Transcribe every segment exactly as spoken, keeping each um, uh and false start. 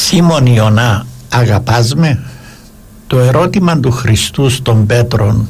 Σίμων Ιωνά, αγαπάς με? Το ερώτημα του Χριστού στον Πέτρον,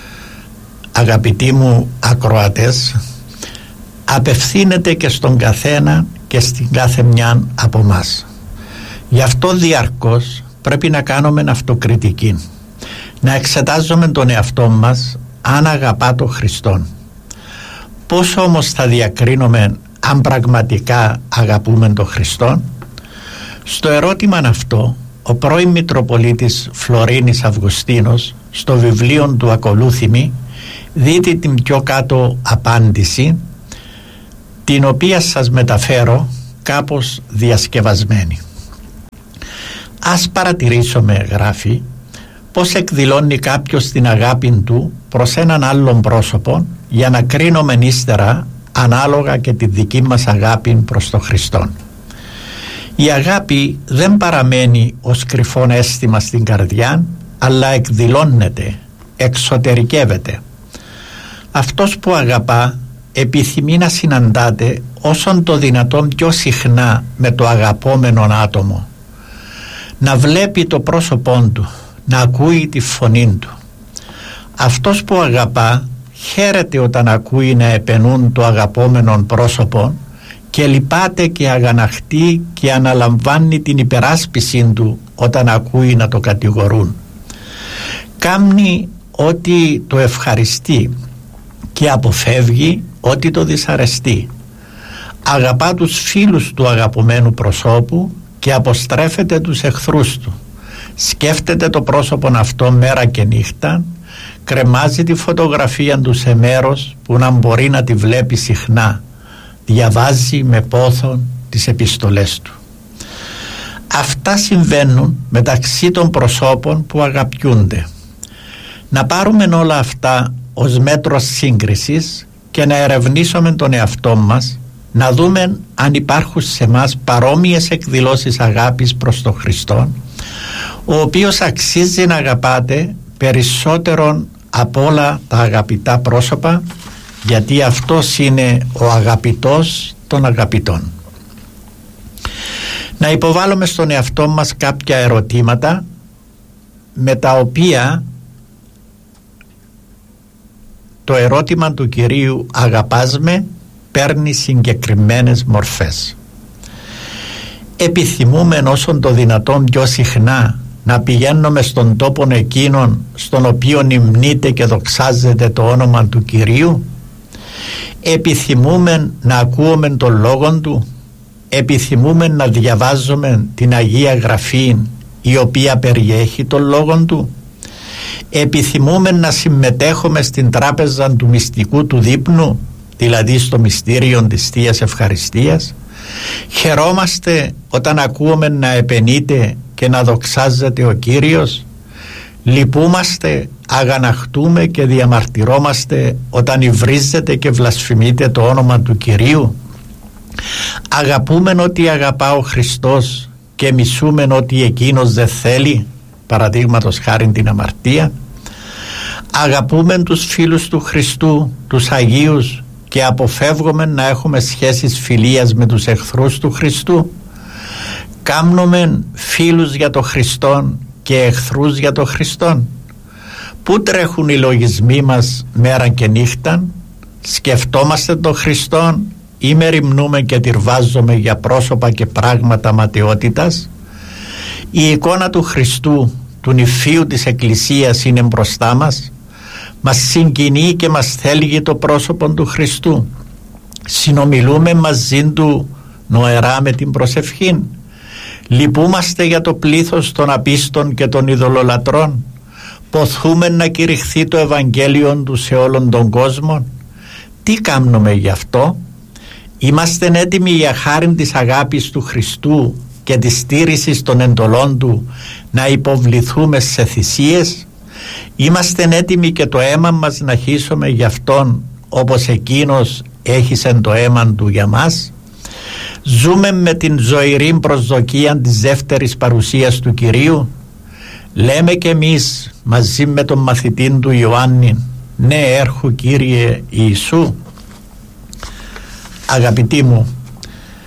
αγαπητοί μου ακροατές, απευθύνεται και στον καθένα και στην κάθε μια από μας. Γι' αυτό διαρκώς πρέπει να κάνουμε αυτοκριτική, να εξετάζουμε τον εαυτό μας αν αγαπά τον Χριστόν. Πώς όμως θα διακρίνουμε αν πραγματικά αγαπούμε τον Χριστόν? Στο ερώτημα αυτό ο πρώην Μητροπολίτης Φλωρίνης Αυγουστίνος στο βιβλίο του «Ακολούθημη» δείτε την πιο κάτω απάντηση, την οποία σας μεταφέρω κάπως διασκευασμένη. Ας παρατηρήσουμε, γράφει, πώς εκδηλώνει κάποιος την αγάπη του προς έναν άλλον πρόσωπο για να κρίνουμε ύστερα ανάλογα και τη δική μας αγάπη προς τον Χριστόν. Η αγάπη δεν παραμένει ως κρυφόν αίσθημα στην καρδιά, αλλά εκδηλώνεται, εξωτερικεύεται. Αυτός που αγαπά επιθυμεί να συναντάται όσον το δυνατόν πιο συχνά με το αγαπόμενο άτομο, να βλέπει το πρόσωπό του, να ακούει τη φωνή του. Αυτός που αγαπά χαίρεται όταν ακούει να επενούν το αγαπόμενο πρόσωπο και λυπάται και αγαναχτεί και αναλαμβάνει την υπεράσπιση του όταν ακούει να το κατηγορούν. Κάμνει ό,τι το ευχαριστεί και αποφεύγει ό,τι το δυσαρεστεί. Αγαπά τους φίλους του αγαπημένου προσώπου και αποστρέφεται τους εχθρούς του. Σκέφτεται το πρόσωπο αυτό μέρα και νύχτα, κρεμάζει τη φωτογραφία του σε μέρος που να μπορεί να τη βλέπει συχνά, διαβάζει με πόθον τις επιστολές του. Αυτά συμβαίνουν μεταξύ των προσώπων που αγαπιούνται. Να πάρουμε όλα αυτά ως μέτρο σύγκρισης και να ερευνήσουμε τον εαυτό μας, να δούμε αν υπάρχουν σε μας παρόμοιες εκδηλώσεις αγάπης προς τον Χριστό, ο οποίος αξίζει να αγαπάτε περισσότερον από όλα τα αγαπητά πρόσωπα, γιατί αυτός είναι ο αγαπητός των αγαπητών. Να υποβάλλουμε στον εαυτό μας κάποια ερωτήματα με τα οποία το ερώτημα του Κυρίου «Αγαπάς με» παίρνει συγκεκριμένες μορφές. Επιθυμούμε όσον το δυνατόν πιο συχνά να πηγαίνουμε στον τόπο εκείνον στον οποίο υμνείται και δοξάζεται το όνομα του Κυρίου? Επιθυμούμε να ακούμε τον λόγο του? Επιθυμούμε να διαβάζουμε την Αγία Γραφή η οποία περιέχει τον λόγο του? Επιθυμούμε να συμμετέχουμε στην τράπεζα του μυστικού του δείπνου, δηλαδή στο μυστήριο της Θείας Ευχαριστίας? Χαιρόμαστε όταν ακούμε να επενείται και να δοξάζεται ο Κύριος? Λυπούμαστε, αγαναχτούμε και διαμαρτυρόμαστε όταν υβρίζεται και βλασφημείται το όνομα του Κυρίου? Αγαπούμε ότι αγαπά ο Χριστός και μισούμε ότι εκείνος δεν θέλει, παραδείγματος χάριν την αμαρτία? Αγαπούμε τους φίλους του Χριστού, τους Αγίους, και αποφεύγουμε να έχουμε σχέσεις φιλίας με τους εχθρούς του Χριστού? Κάμνουμε φίλους για τον Χριστόν και εχθρούς για τον Χριστόν? Πού τρέχουν οι λογισμοί μας μέρα και νύχτα? Σκεφτόμαστε τον Χριστόν ή μεριμνούμε και τυρβάζουμε για πρόσωπα και πράγματα ματαιότητας? Η εικόνα του Χριστού, του νηφίου της Εκκλησίας, είναι μπροστά μας. Μας συγκινεί και μας θέλει το πρόσωπο του Χριστού. Συνομιλούμε μαζί του νοερά με την προσευχή? Λυπούμαστε για το πλήθος των απίστων και των ειδωλολατρών? Ποθούμε να κηρυχθεί το Ευαγγέλιο του σε όλον τον κόσμο? Τι κάνουμε γι' αυτό? Είμαστε έτοιμοι για χάριν της αγάπης του Χριστού και της στήρησης των εντολών του να υποβληθούμε σε θυσίες? Είμαστε έτοιμοι και το αίμα μας να χύσουμε για Αυτόν όπως Εκείνος έχισε το αίμα του για μας? Ζούμε με την ζωηρή προσδοκία της δεύτερης παρουσίας του Κυρίου? Λέμε κι εμείς μαζί με τον μαθητή του Ιωάννη, ναι, έρχου Κύριε Ιησού? Αγαπητοί μου,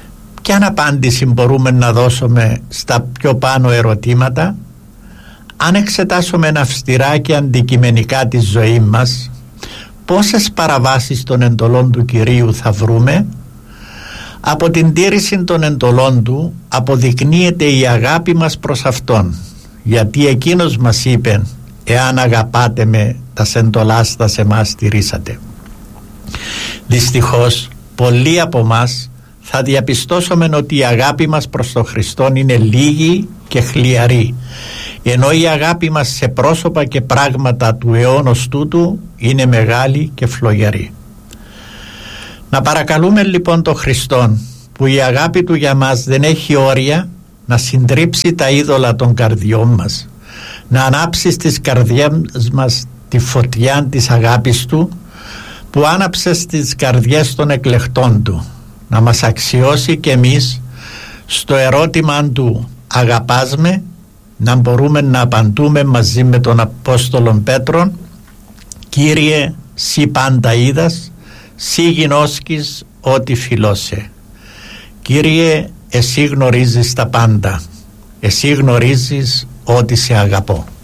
ποια απάντηση μπορούμε να δώσουμε στα πιο πάνω ερωτήματα? Αν εξετάσουμε αυστηρά και αντικειμενικά τη ζωή μας, πόσες παραβάσεις των εντολών του Κυρίου θα βρούμε? Από την τήρηση των εντολών του αποδεικνύεται η αγάπη μας προς Αυτόν, γιατί Εκείνος μας είπε «Εάν αγαπάτε με, τας εντολάς τας εμάς τηρήσατε». Δυστυχώς πολλοί από μας θα διαπιστώσουμε ότι η αγάπη μας προς τον Χριστόν είναι λίγη και χλιαρή, ενώ η αγάπη μας σε πρόσωπα και πράγματα του αιώνος τούτου είναι μεγάλη και φλογερή. Να παρακαλούμε λοιπόν τον Χριστόν, που η αγάπη του για μας δεν έχει όρια, να συντρίψει τα είδωλα των καρδιών μας, να ανάψει στις καρδιές μας τη φωτιά της αγάπης του, που άναψε στις καρδιές των εκλεκτών του, να μας αξιώσει και εμείς στο ερώτημα του «Αγαπάς με?» να μπορούμε να απαντούμε μαζί με τον Απόστολον Πέτρον «Κύριε, σύ πάντα είδας, σύ γινώσκεις ό,τι φιλώσε». Κύριε, εσύ γνωρίζεις τα πάντα, εσύ γνωρίζεις ότι σε αγαπώ.